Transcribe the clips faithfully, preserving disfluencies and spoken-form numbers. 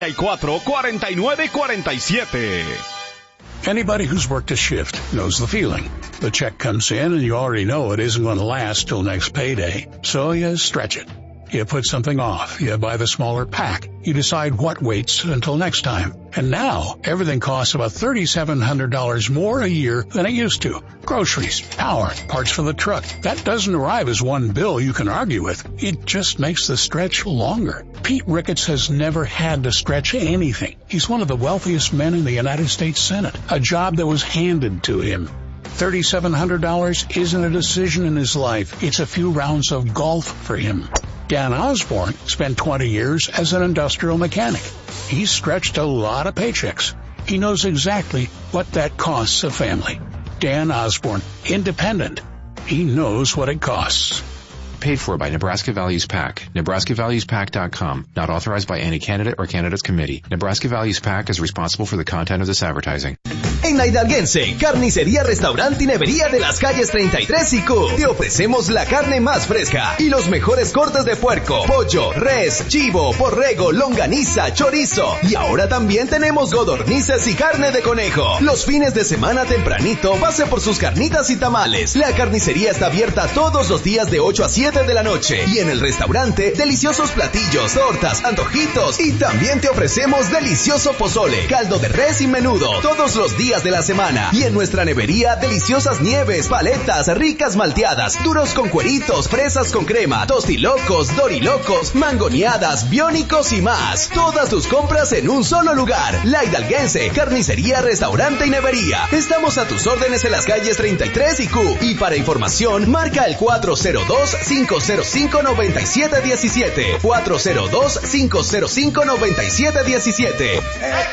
cuatro, cuarenta y nueve, cuarenta y siete. Anybody who's worked a shift knows the feeling. The check comes in and you already know it isn't going to last till next payday. So you stretch it. You put something off. You buy the smaller pack. You decide what waits until next time. And now, everything costs about three thousand seven hundred dollars more a year than it used to. Groceries, power, parts for the truck. That doesn't arrive as one bill you can argue with. It just makes the stretch longer. Pete Ricketts has never had to stretch anything. He's one of the wealthiest men in the United States Senate. A job that was handed to him. three thousand seven hundred dollars isn't a decision in his life. It's a few rounds of golf for him. Dan Osborne spent twenty years as an industrial mechanic. He's stretched a lot of paychecks. He knows exactly what that costs a family. Dan Osborne, independent. He knows what it costs. Paid for by Nebraska Values PAC. Nebraska Values P A C dot com. Not authorized by any candidate or candidates committee. Nebraska Values PAC is responsible for the content of this advertising. En la Hidalguense, Carnicería, Restaurante y Nevería de las calles treinta y tres y Q. Te ofrecemos la carne más fresca y los mejores cortes de puerco, pollo, res, chivo, borrego, longaniza, chorizo. Y ahora también tenemos codornices y carne de conejo. Los fines de semana tempranito, pase por sus carnitas y tamales. La carnicería está abierta todos los días de ocho a siete de la noche. Y en el restaurante, deliciosos platillos, tortas, antojitos. Y también te ofrecemos delicioso pozole, caldo de res y menudo. Todos los días de la semana. Y en nuestra nevería, deliciosas nieves, paletas, ricas malteadas, duros con cueritos, fresas con crema, tostilocos, dorilocos, mangoneadas, biónicos y más. Todas tus compras en un solo lugar. La Hidalguense, Carnicería, Restaurante y Nevería. Estamos a tus órdenes en las calles treinta y tres y Q. Y para información, marca el cuatro cero dos, cinco cero cinco, nueve siete uno siete. cuatro cero dos, cinco cero cinco, nueve siete uno siete.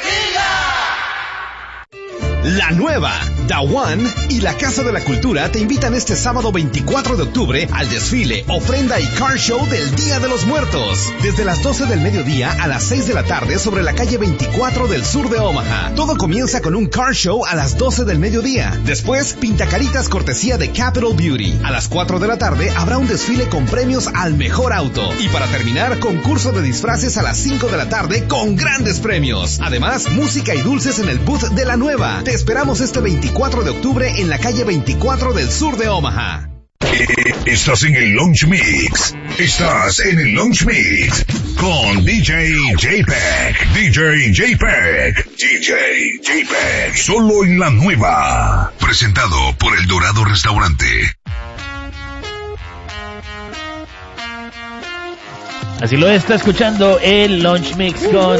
La Nueva, The One y la Casa de la Cultura te invitan este sábado veinticuatro de octubre al desfile, ofrenda y car show del Día de los Muertos. Desde las doce del mediodía a las seis de la tarde sobre la calle veinticuatro del sur de Omaha. Todo comienza con un car show a las doce del mediodía. Después, pintacaritas cortesía de Capital Beauty. A las cuatro de la tarde habrá un desfile con premios al mejor auto. Y para terminar, concurso de disfraces a las cinco de la tarde con grandes premios. Además, música y dulces en el booth de La Nueva. Te esperamos este veinticuatro de octubre en la calle veinticuatro del sur de Omaha. Estás en el Launch Mix. Estás en el Launch Mix con D J J-Pack. D J J-Pack. D J J-Pack. Solo en La Nueva. Presentado por El Dorado Restaurante. Así lo está escuchando el Launch Mix con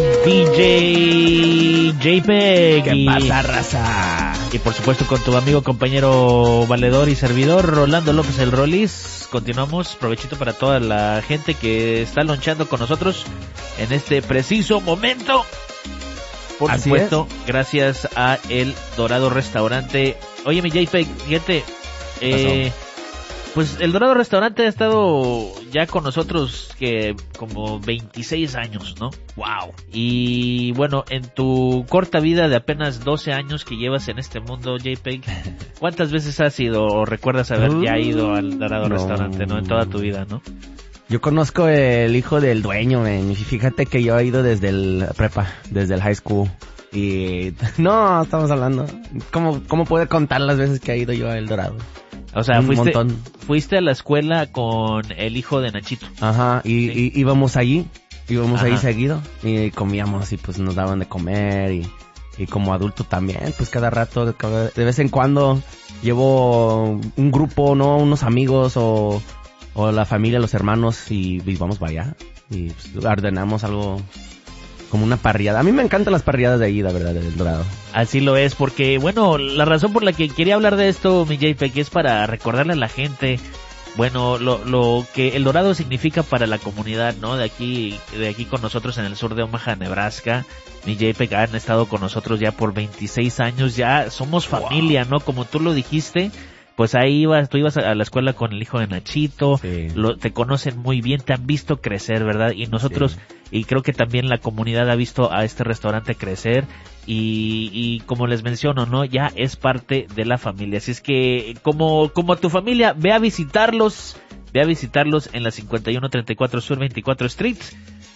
D J J-Pack. ¿Qué pasa, raza? Y por supuesto con tu amigo, compañero, valedor y servidor, Rolando López el Rolis. Continuamos, provechito para toda la gente que está launchando con nosotros en este preciso momento. Por Así supuesto, es. gracias a El Dorado Restaurante. Oye, mi J-Pack, fíjate, eh... pues El Dorado Restaurante ha estado ya con nosotros que como veintiséis años, ¿no? Wow. Y bueno, en tu corta vida de apenas doce años que llevas en este mundo, J-Pack, ¿cuántas veces has ido o recuerdas haber uh, ya ido al Dorado no. Restaurante, no? En toda tu vida, ¿no? Yo conozco el hijo del dueño, man. Fíjate que yo he ido desde el prepa, desde el high school. Y no, estamos hablando. ¿Cómo, cómo puedo contar las veces que he ido yo a El Dorado? O sea, un fuiste, montón. fuiste a la escuela con el hijo de Nachito. Ajá, y, sí. y íbamos allí, íbamos Ajá. ahí seguido, y comíamos, y pues nos daban de comer, y, y como adulto también, pues cada rato, de, de vez en cuando, llevo un grupo, ¿no? Unos amigos, o, o la familia, los hermanos, y, y vamos para allá, y pues, ordenamos algo como una parrillada. A mí me encantan las parrilladas de ahí, la verdad, del Dorado. Así lo es, porque, bueno, la razón por la que quería hablar de esto, mi J-Pack, es para recordarle a la gente, bueno, lo, lo que El Dorado significa para la comunidad, ¿no? De aquí, de aquí con nosotros en el sur de Omaha, Nebraska. Mi J-Pack han estado con nosotros ya por veintiséis años, ya somos familia, wow. ¿no? Como tú lo dijiste. Pues ahí ibas, tú ibas a la escuela con el hijo de Nachito, sí. lo, te conocen muy bien, te han visto crecer, ¿verdad? Y nosotros, sí. y creo que también la comunidad ha visto a este restaurante crecer, y, y como les menciono, ¿no? Ya es parte de la familia. Así es que, como, como tu familia, ve a visitarlos, ve a visitarlos en la cincuenta y uno treinta y cuatro Sur veinticuatro Street,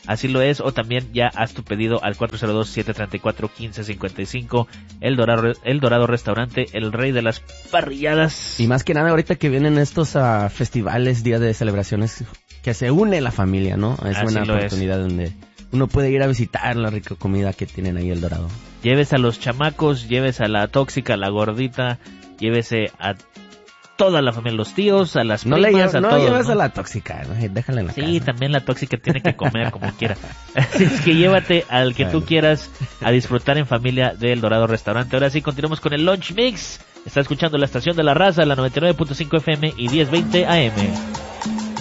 así lo es, o también ya haz tu pedido al cuatro cero dos, siete tres cuatro, uno cinco cinco cinco, El Dorado, El Dorado Restaurante, el rey de las parrilladas. Y más que nada ahorita que vienen estos uh, festivales, días de celebraciones, que se une la familia, ¿no? Es así una oportunidad es. Donde uno puede ir a visitar la rica comida que tienen ahí El Dorado. Lleves a los chamacos, lleves a la tóxica, a la gordita, llévese a toda la familia, los tíos, a las no primas, le a no todos. lleves ¿no? a la tóxica, ¿no? Déjala en la sí, casa. Sí, también la tóxica tiene que comer como quiera. Así es que llévate al que bueno. tú quieras a disfrutar en familia del Dorado Restaurante. Ahora sí, continuamos con el Lunch Mix. Está escuchando la estación de la raza, la noventa y nueve punto cinco F M y diez veinte A M.